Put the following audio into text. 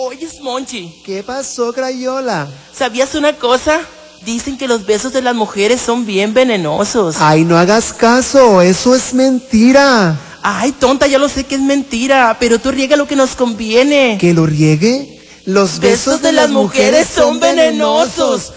Oye, Monchi, ¿Qué pasó, Crayola? ¿sabías una cosa? Dicen que los besos de las mujeres son bien venenosos. Ay, no hagas caso, eso es mentira. Ay, tonta, ya lo sé que es mentira, pero tú riega lo que nos conviene. ¿Que lo riegue? Los besos de las mujeres son venenosos.